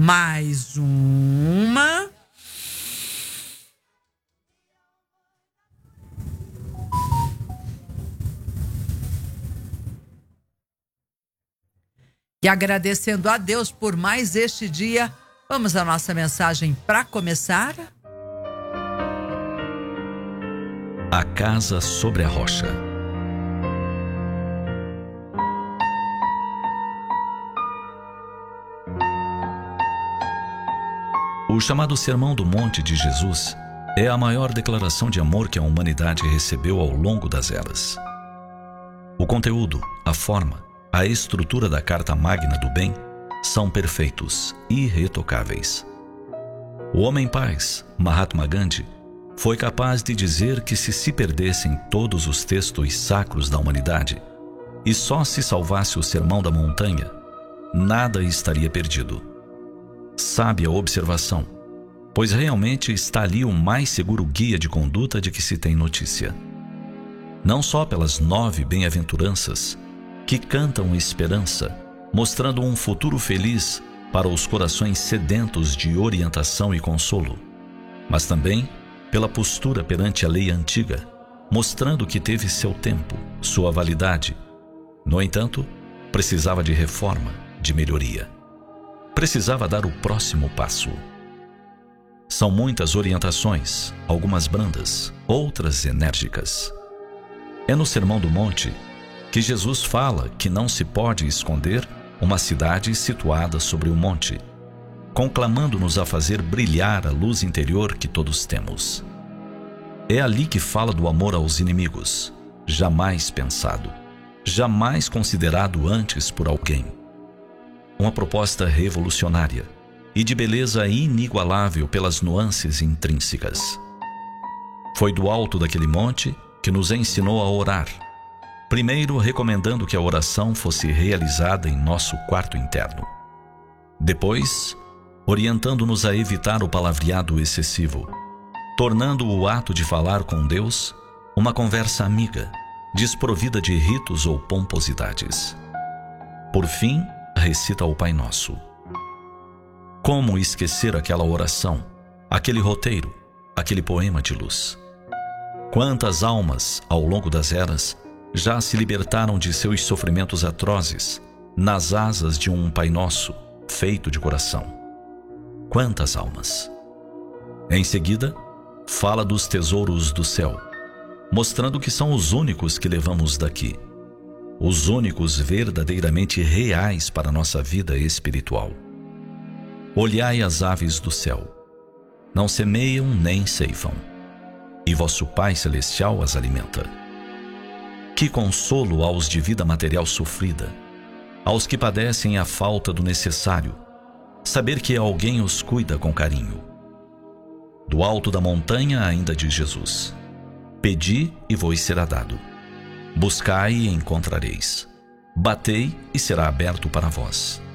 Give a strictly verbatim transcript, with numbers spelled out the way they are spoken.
Mais uma. E agradecendo a Deus por mais este dia, vamos à nossa mensagem para começar. A casa sobre a rocha. O chamado Sermão do Monte de Jesus é a maior declaração de amor que a humanidade recebeu ao longo das eras. O conteúdo, a forma, a estrutura da Carta Magna do Bem são perfeitos, irretocáveis. O homem-paz, Mahatma Gandhi, foi capaz de dizer que se se perdessem todos os textos sacros da humanidade e só se salvasse o Sermão da Montanha, nada estaria perdido. Sábia observação, pois realmente está ali o mais seguro guia de conduta de que se tem notícia. Não só pelas nove bem-aventuranças, que cantam esperança, mostrando um futuro feliz para os corações sedentos de orientação e consolo, mas também pela postura perante a lei antiga, mostrando que teve seu tempo, sua validade. No entanto, precisava de reforma, de melhoria. Precisava dar o próximo passo. São muitas orientações, algumas brandas, outras enérgicas. É no Sermão do Monte que Jesus fala que não se pode esconder uma cidade situada sobre o monte, conclamando-nos a fazer brilhar a luz interior que todos temos. É ali que fala do amor aos inimigos, jamais pensado, jamais considerado antes por alguém. Uma proposta revolucionária e de beleza inigualável pelas nuances intrínsecas. Foi do alto daquele monte que nos ensinou a orar, primeiro recomendando que a oração fosse realizada em nosso quarto interno. Depois, orientando-nos a evitar o palavreado excessivo, tornando o ato de falar com Deus uma conversa amiga, desprovida de ritos ou pomposidades. Por fim, recita o Pai Nosso. Como esquecer aquela oração, aquele roteiro, aquele poema de luz? Quantas almas, ao longo das eras, já se libertaram de seus sofrimentos atrozes nas asas de um Pai Nosso feito de coração? Quantas almas? Em seguida, fala dos tesouros do céu, mostrando que são os únicos que levamos daqui, os únicos verdadeiramente reais para a nossa vida espiritual. Olhai as aves do céu, não semeiam nem ceifam, e vosso Pai Celestial as alimenta. Que consolo aos de vida material sofrida, aos que padecem a falta do necessário, saber que alguém os cuida com carinho. Do alto da montanha ainda diz Jesus: pedi e vos será dado, buscai e encontrareis, batei e será aberto para vós.